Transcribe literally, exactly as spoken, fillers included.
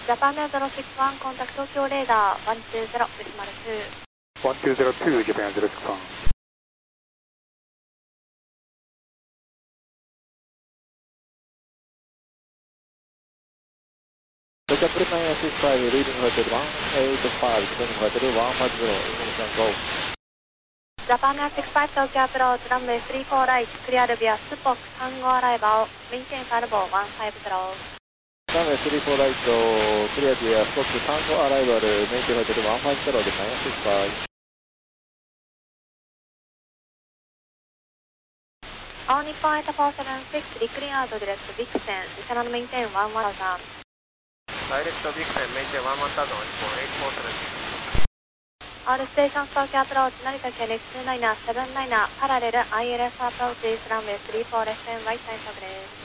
ジャパンネットゼロシックスワンコンタクト東京レーダーいちにゼロデシマルに。 いちにゼロに、ジャパンゼロシックスワン。 Delta Prime six five, reading hotel one eight five, turning hotel one five zero, information go. ジャパンネットシックスファイブ東京アプローチ、ランウェイスリーフォーライト、クリアルビア、スポックさんごアライバー、メインテンサルボーいちごゼロ。 ランウェイスリーフォーライト、クリアビア、スポックさんごアライバル、メインテンホテルいちごゼロでマイナスシックスファイブ。 All Nippon eight four seven six, reclean out direct Vixen, National maintain one one thousand. Direct Vixen, maintain one one thousand, Nippon eight four seven six. All stations Tokyo approach, Narita K X two niner seven niner, parallel I L S approaches, runway three four left and right side progress.